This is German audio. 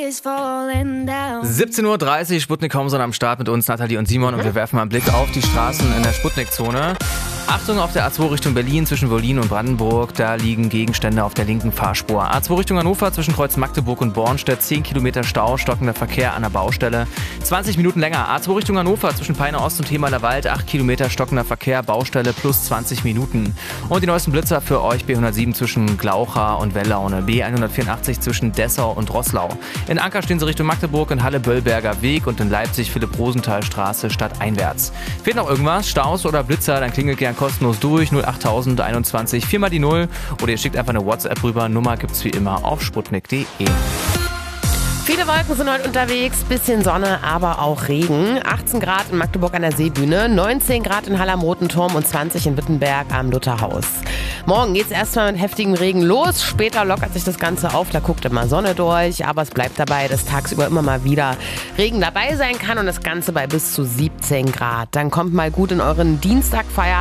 17:30 Uhr, Sputnik Homson am Start mit uns, Nathalie und Simon. Und wir werfen mal einen Blick auf die Straßen in der Sputnik-Zone. Achtung auf der A2 Richtung Berlin zwischen Wollin und Brandenburg. Da liegen Gegenstände auf der linken Fahrspur. A2 Richtung Hannover zwischen Kreuz Magdeburg und Bornstedt. 10 Kilometer Stau, stockender Verkehr an der Baustelle. 20 Minuten länger. A2 Richtung Hannover zwischen Peine Ost und Hemaler Wald. 8 Kilometer stockender Verkehr, Baustelle plus 20 Minuten. Und die neuesten Blitzer für euch: B107 zwischen Glaucha und Wellaune. B184 zwischen Dessau und Roßlau. In Anker stehen sie Richtung Magdeburg, in Halle Böllberger Weg und in Leipzig Philipp-Rosenthal-Straße stadteinwärts. Fehlt noch irgendwas? Staus oder Blitzer? Dann klingelt gern kostenlos durch 08021 4 mal die 0 oder ihr schickt einfach eine WhatsApp rüber. Nummer gibt's wie immer auf sputnik.de. Viele Wolken sind heute unterwegs, bisschen Sonne, aber auch Regen. 18 Grad in Magdeburg an der Seebühne, 19 Grad in Halle am Roten Turm und 20 in Wittenberg am Lutherhaus. Morgen geht's erstmal mit heftigem Regen los, später lockert sich das Ganze auf, da guckt immer Sonne durch, aber es bleibt dabei, dass tagsüber immer mal wieder Regen dabei sein kann und das Ganze bei bis zu 17 Grad. Dann kommt mal gut in euren Dienstagfeierabend.